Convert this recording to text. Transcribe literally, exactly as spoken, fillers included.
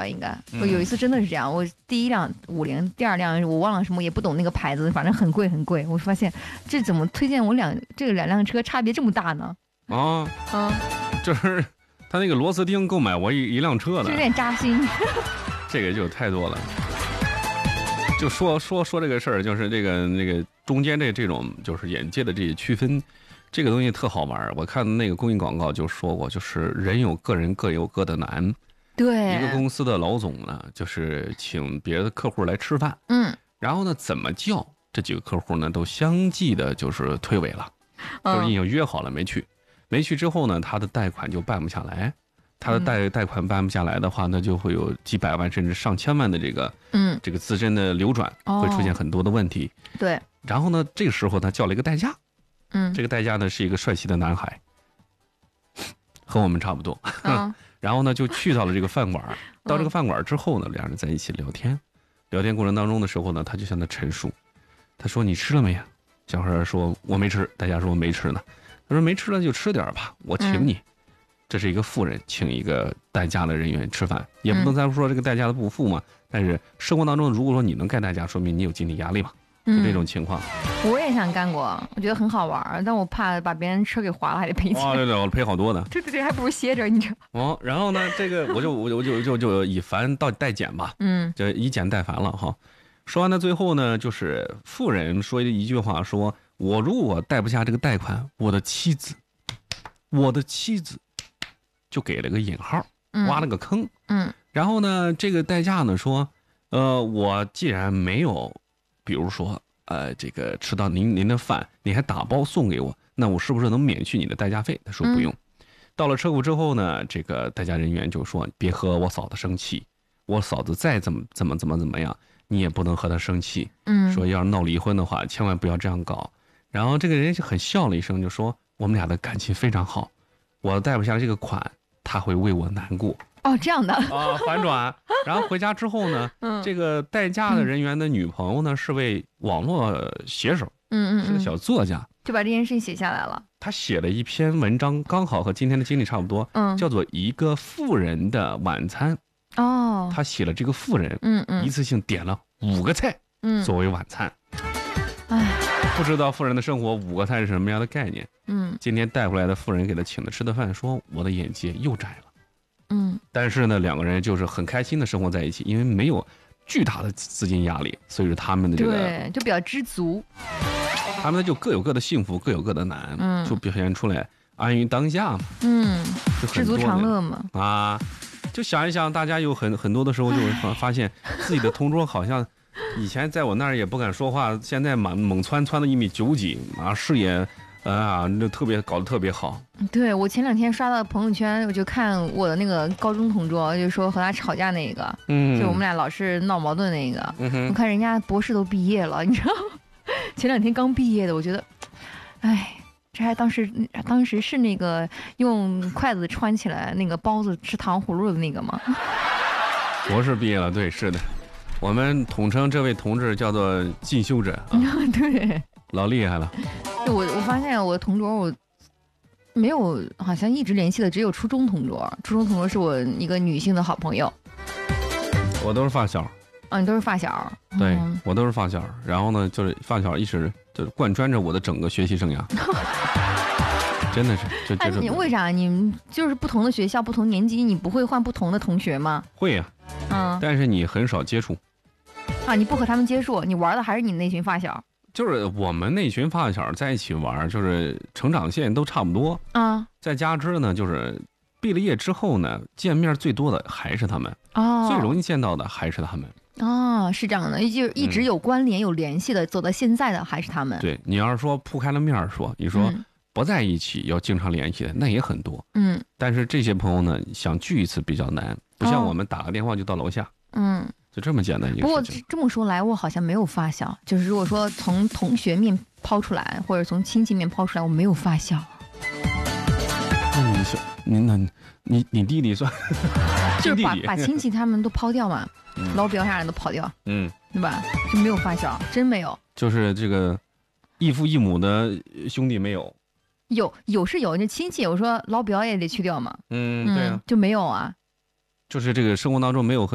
了，应该。我有一次真的是这样，我第一辆五菱，第二辆我忘了什么，也不懂那个牌子，反正很贵很贵。我发现这怎么推荐我两这个两辆车差别这么大呢？ 啊啊，就是他那个螺丝钉购买我一一辆车的， 有点扎心。 这个就太多了。就说说说这个事儿，就是这个那个中间这这种就是眼界的这些区分。这个东西特好玩，我看那个公益广告就说过，就是人有个人各有各的难。 对， 一个公司的老总呢，就是请别的客户来吃饭， 嗯， 然后呢，怎么叫这几个客户呢，都相继的就是推诿了，就是已经约好了没去，没去之后呢，他的贷款就办不下来，他的贷贷款办不下来的话，那就会有几百万甚至上千万的这个，嗯，这个资金的流转会出现很多的问题。 对， 然后呢，这个时候他叫了一个代驾。 嗯， 这个代驾呢是一个帅气的男孩，和我们差不多。嗯、然后呢，就去到了这个饭馆。到这个饭馆之后呢，两人在一起聊天。聊天过程当中的时候呢，他就向他陈述，他说：“你吃了没呀？”小孩说：“我没吃。”代驾说：“我没吃呢。”他说：“没吃了就吃点吧，我请你。嗯”这是一个富人请一个代驾的人员吃饭，也不能咱说这个代驾的不富嘛。但是生活当中，如果说你能干代驾，说明你有经济压力嘛。就这种情况、 嗯，我也想干过，我觉得很好玩，但我怕把别人车给划了，还得赔钱。 哦，对对，我赔好多的。 对对对，还不如歇着，你知道。 哦，然后呢，这个我就我就我就就就以繁到代减吧，嗯，就以简代繁了哈。说完了最后呢，就是富人说一句话，说我如果贷不下这个贷款，我的妻子，我的妻子，就给了个引号，挖了个坑，嗯，然后呢，这个代驾呢说，呃，我既然没有。比如说，呃，这个吃到您您的饭，你还打包送给我，那我是不是能免去你的代驾费？他说不用。嗯、到了车库之后呢，这个代驾人员就说：“别和我嫂子生气，我嫂子再怎么怎么怎么怎么样，你也不能和她生气。嗯，说要是闹离婚的话，千万不要这样搞。”然后这个人就很笑了一声，就说：“我们俩的感情非常好，我贷不下这个款，他会为我难过。” 哦，这样的啊，反转。然后回家之后呢，嗯、这个代驾的人员的女朋友呢、嗯、是位网络写手，嗯嗯，是个小作家， 就把这件事写下来了。 他写了一篇文章，刚好和今天的经历差不多，嗯，叫做《一个富人的晚餐》。哦，他写了这个富人，嗯嗯，一次性点了五个菜，嗯，作为晚餐。哎，不知道富人的生活五个菜是什么样的概念？嗯，今天带回来的富人给他请的吃的饭，说我的眼界又窄了。嗯，但是呢，两个人就是很开心的生活在一起，因为没有巨大的资金压力，所以说他们的这个对就比较知足， 他们就各有各的幸福，各有各的难，嗯，就表现出来安于当下嘛， 嗯，知足常乐嘛， 啊，就想一想，大家有很很多的时候就会发现自己的同桌好像以前在我那儿也不敢说话，现在猛猛窜窜到一米九几啊，视野。啊，就特别搞得特别好。 对，我前两天刷到朋友圈，我就看我的那个高中同桌，就说和他吵架那个，嗯，就我们俩老是闹矛盾那个。嗯、我看人家博士都毕业了，你知道吗？前两天刚毕业的，我觉得，哎，这还当时当时是那个用筷子穿起来那个包子吃糖葫芦的那个吗？ 博士毕业了，对，是的，我们统称这位同志叫做进修者。啊、 对。 老厉害了， 我我发现我同桌我没有好像一直联系的只有初中同桌，初中同桌是我一个女性的好朋友， 我都是发小， 啊，你都是发小， 对、嗯、我都是发小，然后呢就是发小一直就贯穿着我的整个学习生涯，真的是就哎，你为啥你就是不同的学校不同年级你不会换不同的同学吗？ 会呀、啊，嗯，但是你很少接触， 啊，你不和他们接触，你玩的还是你那群发小。 就是我们那群发小在一起玩，就是成长线都差不多啊。再加之呢，就是毕了业之后呢，见面最多的还是他们哦，最容易见到的还是他们哦，是这样的，就一直有关联、嗯、有联系的，走到现在的还是他们。 对，你要是说铺开了面说，你说不在一起要经常联系的，那也很多。嗯，但是这些朋友呢，想聚一次比较难，不像我们打个电话就到楼下。哦、嗯。就这么简单一个事情。 不过这么说来，我好像没有发小。就是如果说从同学面抛出来，或者从亲戚面抛出来，我没有发小。 那你是你那你你弟弟算？ 就是把把亲戚他们都抛掉嘛，嗯、老表啥人都抛掉，嗯，对吧？就没有发小，真没有。 就是这个异父异母的兄弟没有。 有有是有，那亲戚我说老表也得去掉嘛。 嗯，对啊， 就没有啊。 就是这个生活当中没有和